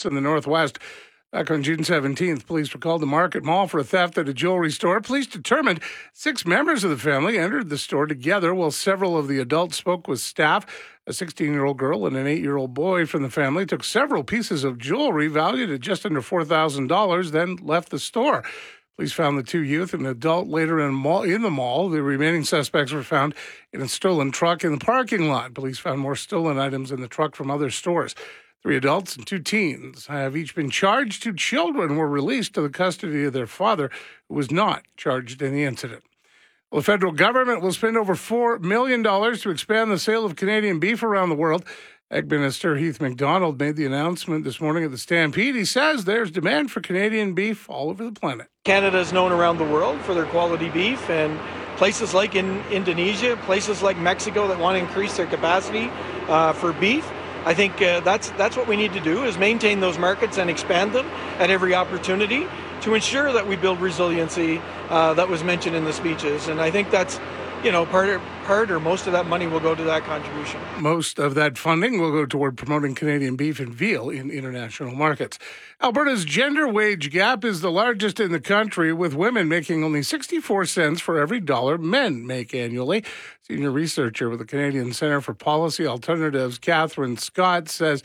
in the Northwest. Back on June 17th, police were called to Market Mall for a theft at a jewelry store. Police determined 6 members of the family entered the store together while several of the adults spoke with staff. A 16-year-old girl and an 8-year-old boy from the family took several pieces of jewelry valued at just under $4,000, then left the store. Police found the 2 youth and an adult later in the mall. The remaining suspects were found in a stolen truck in the parking lot. Police found more stolen items in the truck from other stores. 3 adults and 2 teens have each been charged. 2 children were released to the custody of their father, who was not charged in the incident. Well, the federal government will spend over $4 million to expand the sale of Canadian beef around the world. Ag Minister Heath MacDonald made the announcement this morning at the Stampede. He says there's demand for Canadian beef all over the planet. Canada is known around the world for their quality beef, and places like in Indonesia, places like Mexico that want to increase their capacity for beef. I think that's what we need to do, is maintain those markets and expand them at every opportunity to ensure that we build resiliency that was mentioned in the speeches. And I think that's, part or most of that money will go to that contribution. Most of that funding will go toward promoting Canadian beef and veal in international markets. Alberta's gender wage gap is the largest in the country, with women making only 64 cents for every dollar men make annually. Senior researcher with the Canadian Centre for Policy Alternatives, Catherine Scott, says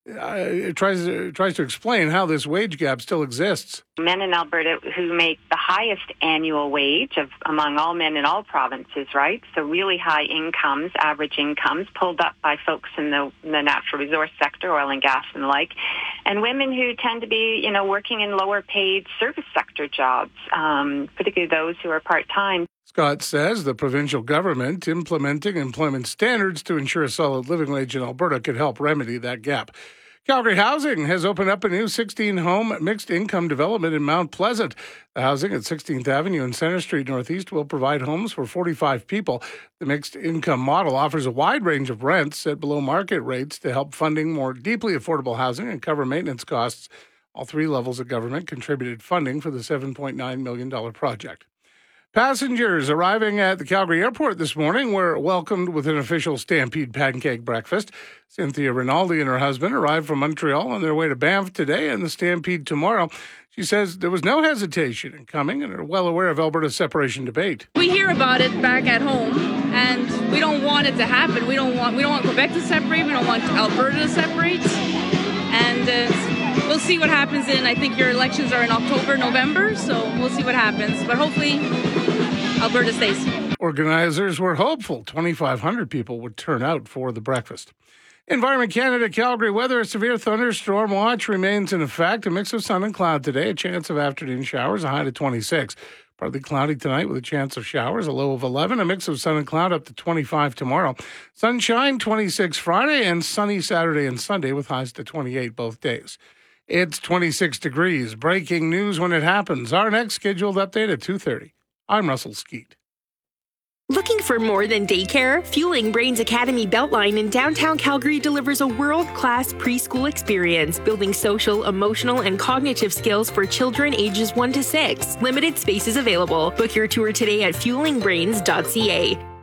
tries to explain how this wage gap still exists. Men in Alberta who make the highest annual wage among all men in all provinces, right? So really high incomes, average incomes, pulled up by folks in the natural resource sector, oil and gas and the like, and women who tend to be, working in lower paid service sector jobs, particularly those who are part-time. Scott says the provincial government implementing employment standards to ensure a solid living wage in Alberta could help remedy that gap. Calgary Housing has opened up a new 16-home mixed-income development in Mount Pleasant. The housing at 16th Avenue and Centre Street Northeast will provide homes for 45 people. The mixed-income model offers a wide range of rents set below market rates to help funding more deeply affordable housing and cover maintenance costs. All 3 levels of government contributed funding for the $7.9 million project. Passengers arriving at the Calgary airport this morning were welcomed with an official Stampede pancake breakfast. Cynthia Rinaldi and her husband arrived from Montreal on their way to Banff today and the Stampede tomorrow. She says there was no hesitation in coming and are well aware of Alberta's separation debate. We hear about it back at home, and we don't want it to happen. We don't want Quebec to separate. We don't want Alberta to separate. And we'll see what happens I think your elections are in October, November, so we'll see what happens. But hopefully Alberta stays. Organizers were hopeful 2,500 people would turn out for the breakfast. Environment Canada Calgary weather, a severe thunderstorm watch remains in effect. A mix of sun and cloud today, a chance of afternoon showers, a high to 26. Partly cloudy tonight with a chance of showers, a low of 11. A mix of sun and cloud up to 25 tomorrow. Sunshine 26 Friday and sunny Saturday and Sunday with highs to 28 both days. It's 26 degrees. Breaking news when it happens. Our next scheduled update at 2:30. I'm Russell Skeet. Looking for more than daycare? Fueling Brains Academy Beltline in downtown Calgary delivers a world-class preschool experience, building social, emotional, and cognitive skills for children ages 1 to 6. Limited spaces available. Book your tour today at fuelingbrains.ca.